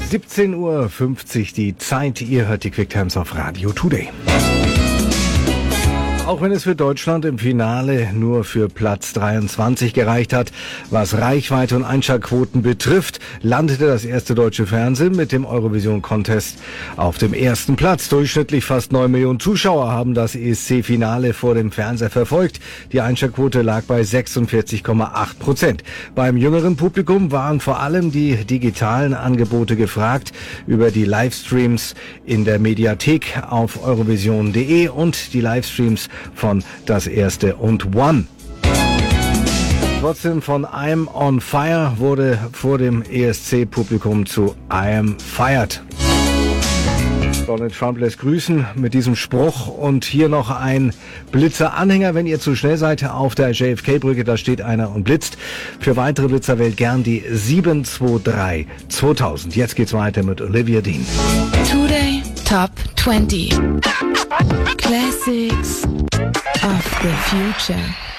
17:50 Uhr die Zeit. Ihr hört die Quick Times auf Radio Today. Auch wenn es für Deutschland im Finale nur für Platz 23 gereicht hat, was Reichweite und Einschaltquoten betrifft, landete das erste deutsche Fernsehen mit dem Eurovision Contest auf dem ersten Platz. Durchschnittlich fast 9 Millionen Zuschauer haben das ESC-Finale vor dem Fernseher verfolgt. Die Einschaltquote lag bei 46,8%. Beim jüngeren Publikum waren vor allem die digitalen Angebote gefragt, über die Livestreams in der Mediathek auf eurovision.de und die Livestreams von Das Erste und One. Trotzdem von I'm on Fire wurde vor dem ESC-Publikum zu I am fired. Donald Trump lässt grüßen mit diesem Spruch und hier noch ein Blitzer-Anhänger. Wenn ihr zu schnell seid auf der JFK-Brücke, da steht einer und blitzt. Für weitere Blitzer wählt gern die 723 2000. Jetzt geht's weiter mit Olivia Dean. Today Top 20 Classics of the Future.